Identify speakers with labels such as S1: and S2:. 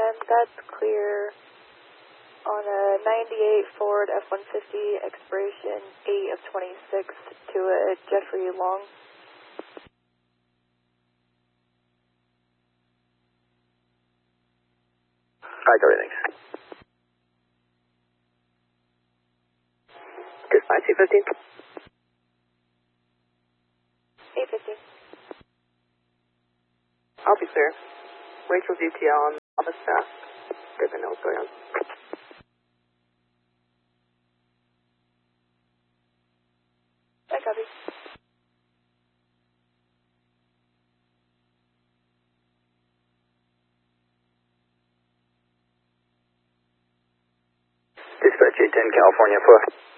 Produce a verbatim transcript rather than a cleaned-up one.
S1: and that's clear on a ninety-eight Ford F one fifty, expiration eight of twenty-six to a Jeffrey Long.
S2: Alright, everything. Goodbye, two fifteen.
S1: eight fifteen.
S2: I'll be clear. Rachel's E T L on office staff. Good to know what's going on.
S1: I copy.
S2: Dispatch eight ten, California, four.